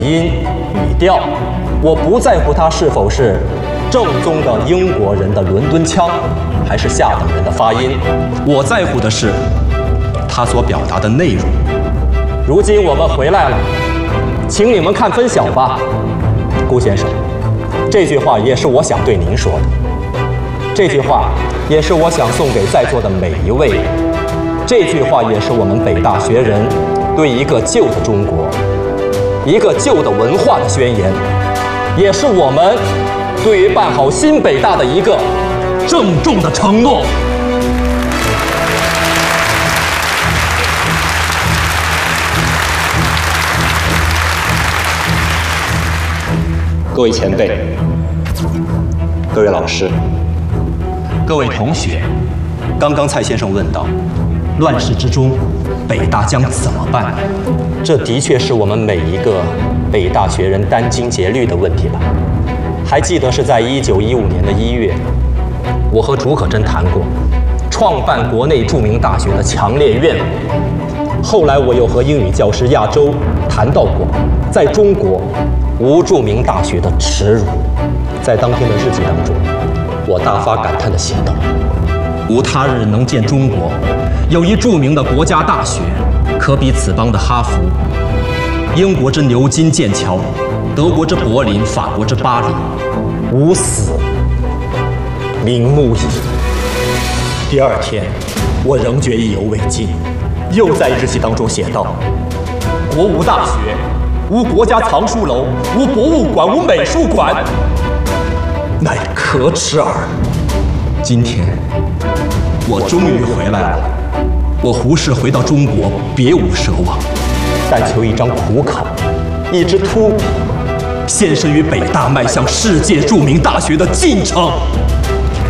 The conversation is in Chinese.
音、语调，我不在乎它是否是正宗的英国人的伦敦腔，还是下等人的发音。我在乎的是它所表达的内容。如今我们回来了，请你们看分晓吧，顾先生。这句话也是我想对您说的，这句话也是我想送给在座的每一位人，这句话也是我们北大学人对一个旧的中国、一个旧的文化的宣言，也是我们对于办好新北大的一个郑重的承诺。各位前辈，各位老师，各位同学，刚刚蔡先生问到，乱世之中，北大将怎么办？这的确是我们每一个北大学人殚精竭虑的问题吧。还记得是在1915年的1月，我和竺可桢谈过创办国内著名大学的强烈愿望。后来我又和英语教师亚洲谈到过，在中国无著名大学的耻辱。在当天的日记当中，我大发感叹地写道：无他日能见中国有一著名的国家大学，可比此邦的哈佛，英国之牛津、剑桥，德国之柏林，法国之巴黎，无死瞑目矣。第二天，我仍觉意犹未尽，又在日记当中写道：国无大学，无国家藏书楼，无博物馆，无美术馆，乃可耻耳。今天我终于回来了，我胡适回到中国别无奢望，但求一张苦考，一支秃笔，献身于北大迈向世界著名大学的进程。